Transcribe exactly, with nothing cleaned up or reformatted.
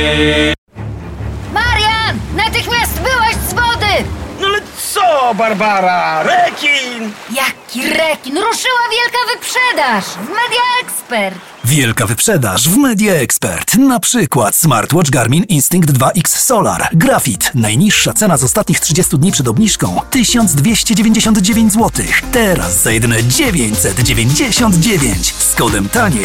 Marian! Natychmiast wyłaź z wody! No ale co, Barbara? Rekin! Jaki rekin! Ruszyła wielka wyprzedaż w Media Expert! Wielka wyprzedaż w Media Expert. Na przykład smartwatch Garmin Instinct dwa X Solar. Grafit. Najniższa cena z ostatnich trzydziestu dni przed obniżką tysiąc dwieście dziewięćdziesiąt dziewięć złotych. Teraz za jedyne dziewięćset dziewięćdziesiąt dziewięć. Z kodem taniej